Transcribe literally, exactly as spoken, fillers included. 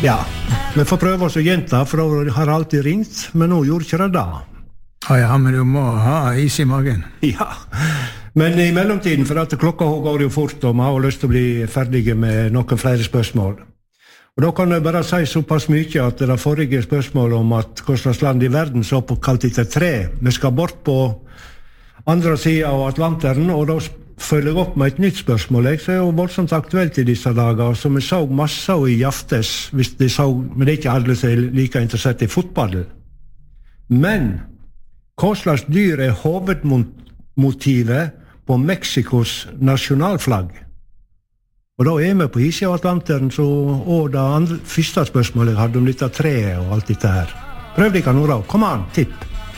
Ja, vi får prøve oss å gjenta, for da har alltid ringt, men nå gjorde ikke det da. Ja, ja, men du må ha is i magen. Ja, men i mellomtiden, for at klokka går jo fort, og vi har lyst til å bli ferdige med noen flere spørsmål. Og da kan jeg bare si såpass mye at det forrige spørsmålet om at hva slags land i verden så på kalt etter tre. Vi skal bort på andre siden av Atlanteren, og da følger jeg opp med et nytt spørsmål. Jeg er jo voldsomt aktuelt i disse dager, som jeg så masse i aftes, hvis de så, men det er ikke alle som er like interessert i fotball. Men hva slags dyr er hovedmotivet på Mexikos nasjonalflagg? Og da er vi på isen av Atlanteren, så, og det andre, første spørsmålet jeg hadde om dette treet og alt dette her. Prøv dere nå da, kom an, tipp!